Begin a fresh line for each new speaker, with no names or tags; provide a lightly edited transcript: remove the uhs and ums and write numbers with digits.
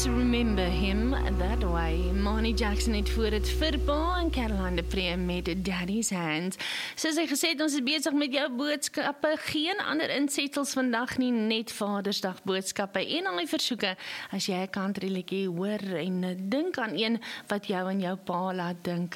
always remember him that way. Mani Jackson het voor het vir Pa en Caroline de Pre met Daddy's Hands. Soos hy gesê het, ons is besig met jou boodskappe. Geen ander insettels vandag nie, net Vadersdag boodskappe en al die versoeke. As jy 'n country liedjie hoor en dink aan een wat jou en jou pa laat dink